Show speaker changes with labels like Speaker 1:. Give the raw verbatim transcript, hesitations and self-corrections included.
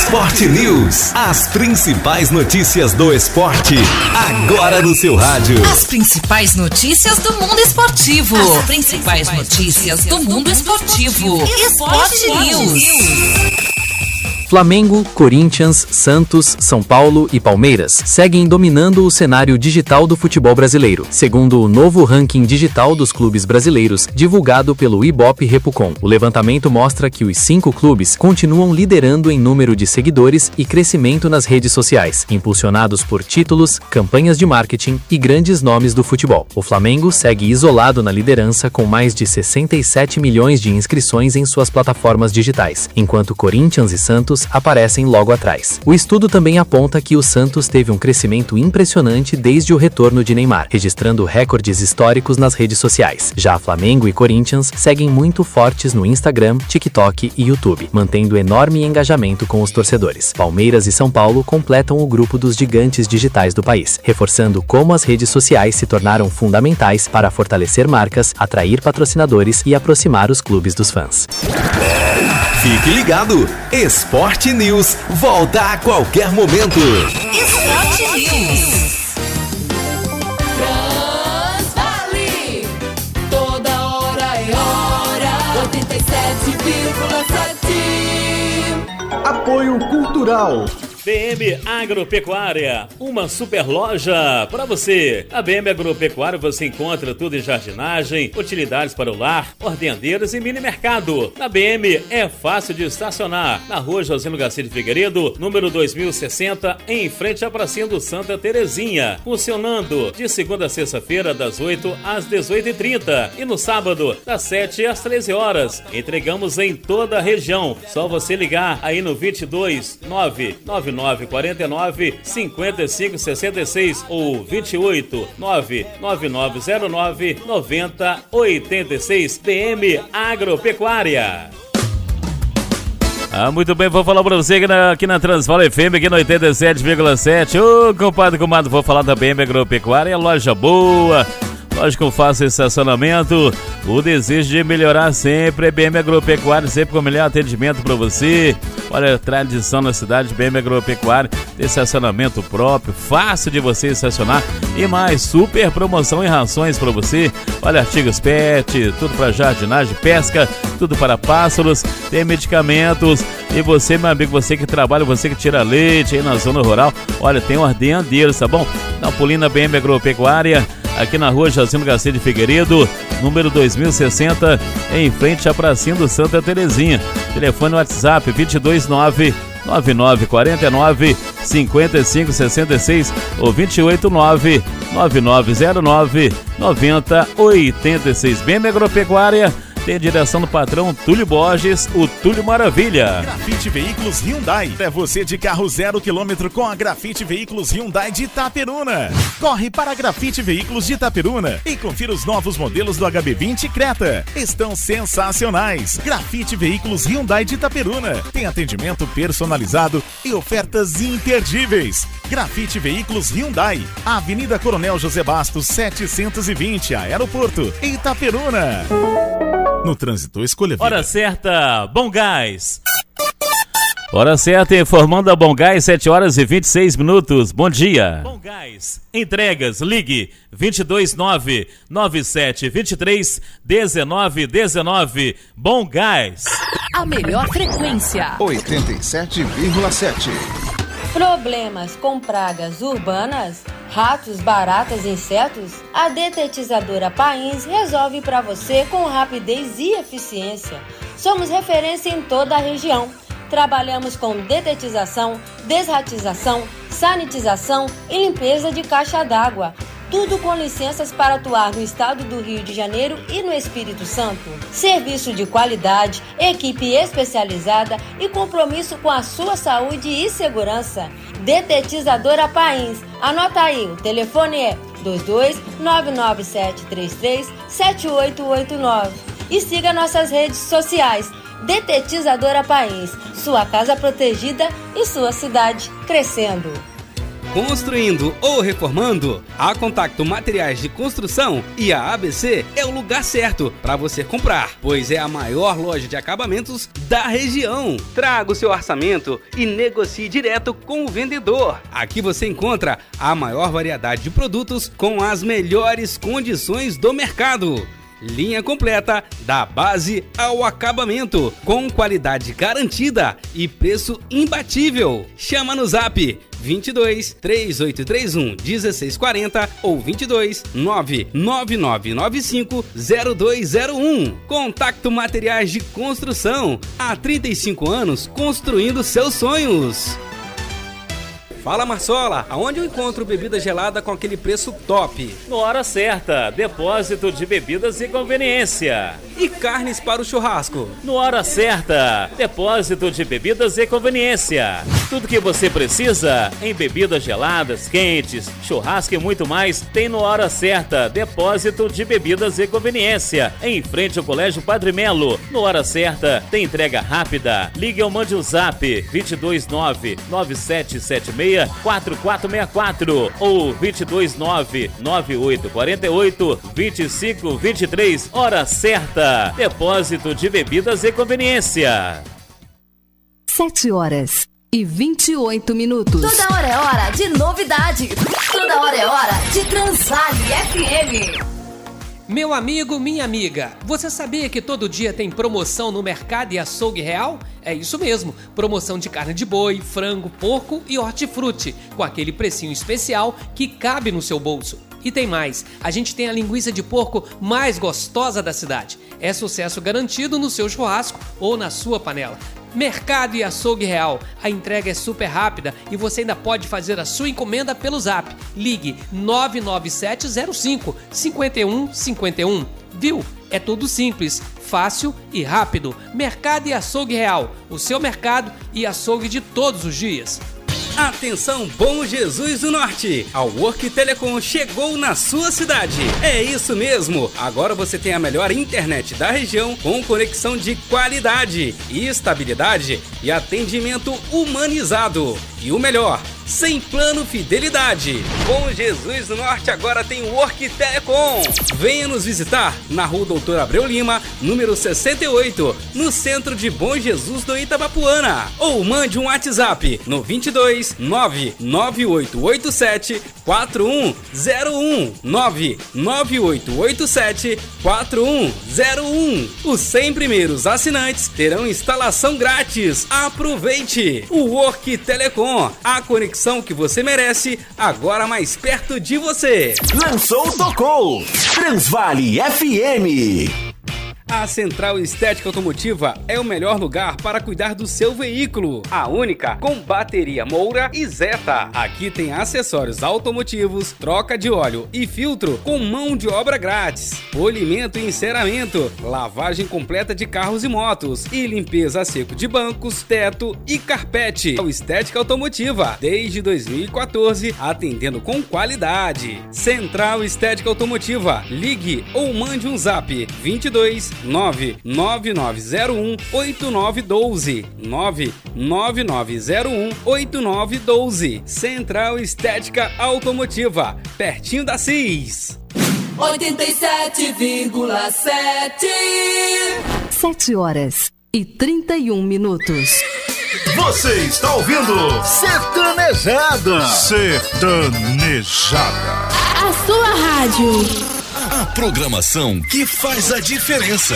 Speaker 1: Esporte News. As principais notícias do esporte, agora no seu rádio.
Speaker 2: As principais notícias do mundo esportivo. As principais notícias do mundo esportivo. Esporte News.
Speaker 3: Flamengo, Corinthians, Santos, São Paulo e Palmeiras seguem dominando o cenário digital do futebol brasileiro, segundo o novo ranking digital dos clubes brasileiros, divulgado pelo Ibope Repucon. O levantamento mostra que os cinco clubes continuam liderando em número de seguidores e crescimento nas redes sociais, impulsionados por títulos, campanhas de marketing e grandes nomes do futebol. O Flamengo segue isolado na liderança com mais de sessenta e sete milhões de inscrições em suas plataformas digitais, enquanto Corinthians e Santos aparecem logo atrás. O estudo também aponta que o Santos teve um crescimento impressionante desde o retorno de Neymar, registrando recordes históricos nas redes sociais. Já Flamengo e Corinthians seguem muito fortes no Instagram, TikTok e YouTube, mantendo enorme engajamento com os torcedores. Palmeiras e São Paulo completam o grupo dos gigantes digitais do país, reforçando como as redes sociais se tornaram fundamentais para fortalecer marcas, atrair patrocinadores e aproximar os clubes dos fãs.
Speaker 1: Fique ligado, Esporte News volta a qualquer momento.
Speaker 2: Esporte News.
Speaker 4: Transvale, toda hora é hora, oitenta e sete vírgula sete.
Speaker 5: Apoio Cultural.
Speaker 6: B M Agropecuária, uma super loja para você. A B M Agropecuária você encontra tudo em jardinagem, utilidades para o lar, ordenadeiros e mini mercado. Na B M é fácil de estacionar. Na rua Josino Garcia de Figueiredo, número dois mil e sessenta, em frente à pracinha do Santa Terezinha. Funcionando de segunda a sexta-feira, das oito às dezoito e trinta. E no sábado, das sete às treze horas. Entregamos em toda a região. Só você ligar aí no vinte e dois, nove nove nove quatro nove, cinco cinco seis seis ou vinte e oito, nove nove nove zero nove, nove zero oito seis. B M Agropecuária. Ah, muito bem, vou falar pra você aqui na, aqui na Transval F M, aqui no oitenta e sete vírgula sete. Ô, compadre, comadre, vou falar da B M Agropecuária, é loja boa. Lógico, com fácil estacionamento, o desejo de melhorar sempre é B M Agropecuária, sempre com o melhor atendimento para você. Olha, a tradição na cidade, B M Agropecuária, tem estacionamento próprio, fácil de você estacionar e mais, super promoção em rações para você. Olha, artigos pet, tudo para jardinagem, pesca, tudo para pássaros, tem medicamentos. E você, meu amigo, você que trabalha, você que tira leite aí na zona rural, olha, tem ordenadeiros, tá bom? Dá um pulinho na B M Agropecuária, aqui na rua Jacino Garcia de Figueiredo, número dois mil e sessenta, em frente à pracinha do Santa Terezinha. Telefone WhatsApp vinte e dois, nove nove nove quatro nove, cinco cinco seis seis ou vinte e oito, nove nove nove zero nove, nove zero oito seis. B M Agropecuária tem direção do patrão Túlio Borges, o Túlio Maravilha.
Speaker 7: Grafite Veículos Hyundai. É você de carro zero quilômetro com a Grafite Veículos Hyundai de Itaperuna. Corre para a Grafite Veículos de Itaperuna e confira os novos modelos do H B vinte Creta. Estão sensacionais. Grafite Veículos Hyundai de Itaperuna. Tem atendimento personalizado e ofertas imperdíveis. Grafite Veículos Hyundai. Avenida Coronel José Bastos, setecentos e vinte, Aeroporto, Itaperuna. No trânsito, escolha vida.
Speaker 6: Hora certa, Bom Gás. Hora certa, informando a Bom Gás, sete horas e vinte e seis minutos. Bom dia. Bom Gás, entregas, ligue vinte e dois, nove nove sete, vinte e três, dezenove, dezenove. Bom Gás.
Speaker 2: A melhor frequência.
Speaker 5: oitenta e sete vírgula sete.
Speaker 8: Problemas com pragas urbanas, ratos, baratas e insetos? A detetizadora Pains resolve para você com rapidez e eficiência. Somos referência em toda a região. Trabalhamos com detetização, desratização, sanitização e limpeza de caixa d'água. Tudo com licenças para atuar no estado do Rio de Janeiro e no Espírito Santo. Serviço de qualidade, equipe especializada e compromisso com a sua saúde e segurança. Detetizadora Pains. Anota aí, o telefone é dois dois nove nove sete três três sete oito oito nove. E siga nossas redes sociais. Detetizadora Pains. Sua casa protegida e sua cidade crescendo.
Speaker 9: Construindo ou reformando? A Contacto Materiais de Construção e a A B C é o lugar certo para você comprar, pois é a maior loja de acabamentos da região. Traga o seu orçamento e negocie direto com o vendedor. Aqui você encontra a maior variedade de produtos com as melhores condições do mercado. Linha completa da base ao acabamento, com qualidade garantida e preço imbatível. Chama no Zap vinte e dois, três oito três um, um seis quatro zero ou vinte e dois, nove nove nove nove cinco, zero dois zero um. Contacto Materiais de Construção, há trinta e cinco anos construindo seus sonhos. Fala, Marsola, aonde eu encontro bebida gelada com aquele preço top?
Speaker 6: No Hora Certa, depósito de bebidas e conveniência.
Speaker 9: E carnes para o churrasco?
Speaker 6: No Hora Certa, depósito de bebidas e conveniência. Tudo que você precisa em bebidas geladas, quentes, churrasco e muito mais tem no Hora Certa, depósito de bebidas e conveniência. Em frente ao Colégio Padre Melo. No Hora Certa, tem entrega rápida. Ligue ou mande o Zap vinte e dois nove, nove sete sete seis, quatro quatro seis quatro ou vinte e dois nove, nove oito quatro oito, vinte e cinco vinte e três. Hora Certa, depósito de bebidas e conveniência.
Speaker 10: Sete horas e vinte e oito minutos.
Speaker 2: Toda hora é hora de novidade. Toda hora é hora de Transvale F M.
Speaker 11: Meu amigo, minha amiga, você sabia que todo dia tem promoção no Mercado e Açougue Real? É isso mesmo, promoção de carne de boi, frango, porco e hortifruti, com aquele precinho especial que cabe no seu bolso. E tem mais, a gente tem a linguiça de porco mais gostosa da cidade. É sucesso garantido no seu churrasco ou na sua panela. Mercado e Açougue Real, a entrega é super rápida e você ainda pode fazer a sua encomenda pelo Zap. Ligue nove nove sete zero cinco, cinco um cinco um. Viu? É tudo simples, fácil e rápido. Mercado e Açougue Real, o seu mercado e açougue de todos os dias.
Speaker 9: Atenção, Bom Jesus do Norte! A Work Telecom chegou na sua cidade. É isso mesmo! Agora você tem a melhor internet da região com conexão de qualidade, estabilidade e atendimento humanizado. E o melhor, sem plano fidelidade. Bom Jesus do Norte agora tem Work Telecom. Venha nos visitar na Rua Doutor Abreu Lima, número sessenta e oito, no centro de Bom Jesus do Itabapuana. Ou mande um WhatsApp no vinte e dois, nove nove oito oito sete, quatro um zero um, nove nove oito oito sete, quatro um zero um. Os cem primeiros assinantes terão instalação grátis. Aproveite! O Work Telecom, a conexão que você merece, agora mais perto de você.
Speaker 1: Lançou, tocou. Transvale F M.
Speaker 9: A Central Estética Automotiva é o melhor lugar para cuidar do seu veículo. A única com bateria Moura e Zeta. Aqui tem acessórios automotivos, troca de óleo e filtro com mão de obra grátis, polimento e enceramento, lavagem completa de carros e motos e limpeza a seco de bancos, teto e carpete. A Estética Automotiva, desde dois mil e quatorze, atendendo com qualidade. Central Estética Automotiva. Ligue ou mande um zap vinte e dois, nove nove nove zero um, oito nove um dois, nove nove nove zero um, oito nove um dois. Central Estética Automotiva, pertinho da C I S.
Speaker 4: oitenta e sete vírgula sete.
Speaker 10: Sete horas e trinta e um minutos.
Speaker 5: Você está ouvindo Sertanejada. Sertanejada.
Speaker 10: A sua rádio.
Speaker 1: A programação que faz a diferença.